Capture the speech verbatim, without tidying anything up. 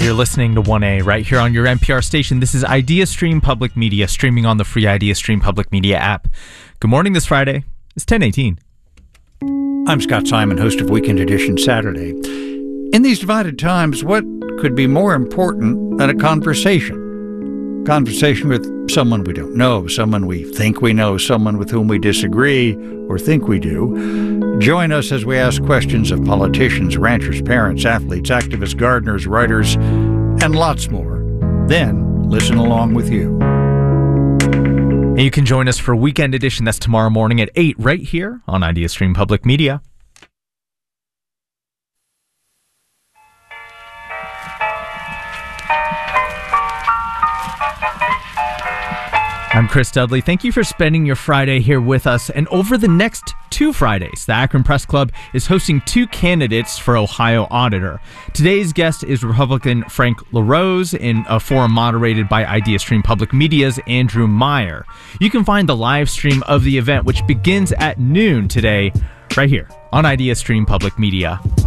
You're listening to one A right here on your N P R station. This is IdeaStream Public Media, streaming on the free IdeaStream Public Media app. Good morning this Friday. It's ten eighteen. I'm Scott Simon, host of Weekend Edition Saturday. In these divided times, what could be more important than a conversation? Conversation with someone we don't know, someone we think we know, someone with whom we disagree or think we do. Join us as we ask questions of politicians, ranchers, parents, athletes, activists, gardeners, writers, and lots more. Then listen along with you. And you can join us for Weekend Edition. That's tomorrow morning at eight right here on IdeaStream Public Media. I'm Chris Dudley. Thank you for spending your Friday here with us. And over the next two Fridays, the Akron Press Club is hosting two candidates for Ohio Auditor. Today's guest is Republican Frank LaRose in a forum moderated by IdeaStream Public Media's Andrew Meyer. You can find the live stream of the event, which begins at noon today, right here on IdeaStream Public Media.